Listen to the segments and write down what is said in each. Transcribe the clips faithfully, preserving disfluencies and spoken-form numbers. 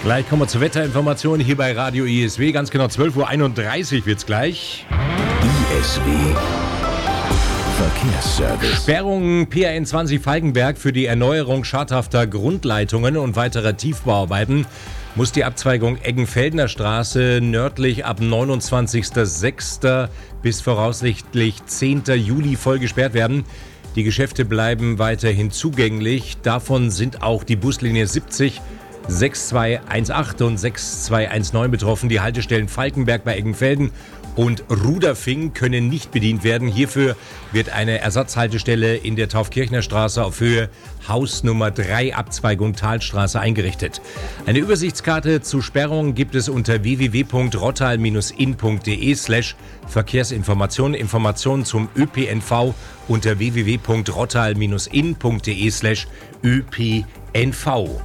Gleich kommen wir zur Wetterinformation hier bei Radio I S W. Ganz genau zwölf Uhr einunddreißig wird es gleich. I S W Verkehrsservice. Sperrung P R N zwanzig Falkenberg für die Erneuerung schadhafter Grundleitungen und weiterer Tiefbauarbeiten muss die Abzweigung Eggenfeldener Straße nördlich ab neunundzwanzigster sechster bis voraussichtlich zehnter Juli voll gesperrt werden. Die Geschäfte bleiben weiterhin zugänglich. Davon sind auch die Buslinie siebzig, sechs zwei eins acht und sechs zwei eins neun betroffen. Die Haltestellen Falkenberg bei Eggenfelden und Ruderfing können nicht bedient werden. Hierfür wird eine Ersatzhaltestelle in der Taufkirchner Straße auf Höhe Haus Nummer drei, Abzweigung Talstraße eingerichtet. Eine Übersichtskarte zur Sperrung gibt es unter w w w punkt rottal Bindestrich in punkt de slash Verkehrsinformationen. Informationen zum Ö P N V unter w w w punkt rottal Bindestrich in punkt de slash Ö P N V.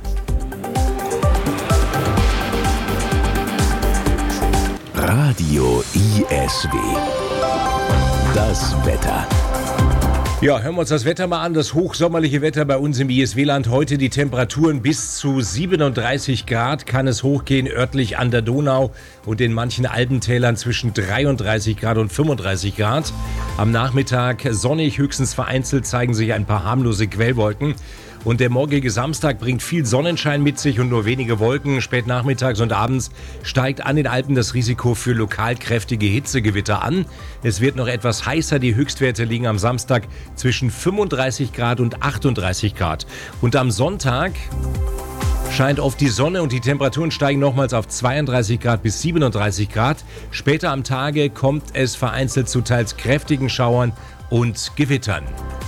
Radio I S W. Das Wetter. Ja, hören wir uns das Wetter mal an. Das hochsommerliche Wetter bei uns im I S W-Land. Heute die Temperaturen bis zu siebenunddreißig Grad kann es hochgehen, örtlich an der Donau und in manchen Alpentälern zwischen dreiunddreißig Grad und fünfunddreißig Grad. Am Nachmittag sonnig, höchstens vereinzelt zeigen sich ein paar harmlose Quellwolken. Und der morgige Samstag bringt viel Sonnenschein mit sich und nur wenige Wolken. Spät nachmittags und abends steigt an den Alpen das Risiko für lokal kräftige Hitzegewitter an. Es wird noch etwas heißer. Die Höchstwerte liegen am Samstag zwischen fünfunddreißig Grad und achtunddreißig Grad. Und am Sonntag scheint oft die Sonne und die Temperaturen steigen nochmals auf zweiunddreißig Grad bis siebenunddreißig Grad. Später am Tage kommt es vereinzelt zu teils kräftigen Schauern und Gewittern.